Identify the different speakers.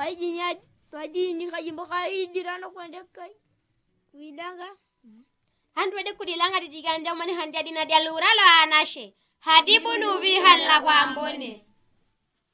Speaker 1: kajinya twadini kajimbo kaidirano kwenda kai widanga
Speaker 2: handu wede kudilanga dijiganda mani handi adina dialuralo anashe hadibu nubi halla kwa ambone